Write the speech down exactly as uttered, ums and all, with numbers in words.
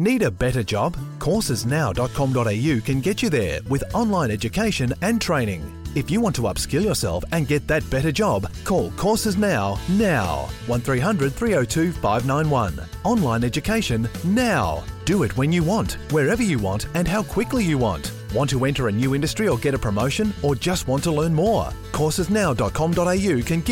Need a better job? courses now dot com dot a u can get you there with online education and training. If you want to upskill yourself and get that better job, call Courses Now, now. one three hundred, three oh two, five nine one. Online education now. Do it when you want, wherever you want and how quickly you want. Want to enter a new industry or get a promotion, or just want to learn more? courses now dot com dot a u can give